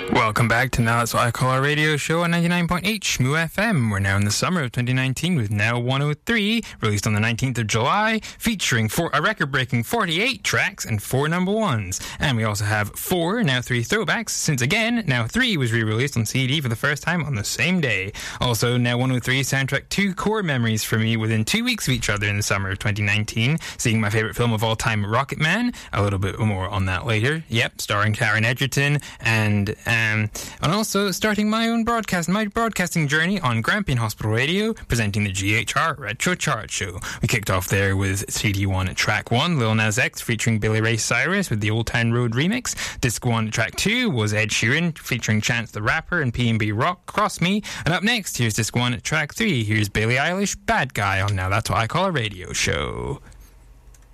Welcome back to Now That's What I Call Our Radio Show on 99.8 Shmoo FM. We're now in the summer of 2019 with Now 103, released on the 19th of July, featuring a record-breaking 48 tracks and 4 number ones. And we also have 4 Now 3 throwbacks, since again, Now 3 was re-released on CD for the first time on the same day. Also, Now 103 soundtrack 2 core memories for me within 2 weeks of each other in the summer of 2019, seeing my favourite film of all time, Rocket Man. A little bit more on that later. Yep, starring Taron Egerton, and also starting my broadcasting journey on Grampian Hospital Radio, presenting the GHR Retro Chart Show. We kicked off there with CD1 track 1, Lil Nas X featuring Billy Ray Cyrus with the Old Town Road remix. Disc 1 track 2 was Ed Sheeran featuring Chance the Rapper and P&B Rock, Cross Me. And up next, here's Disc 1 track 3. Here's Billie Eilish, Bad Guy on Now That's What I Call a Radio Show.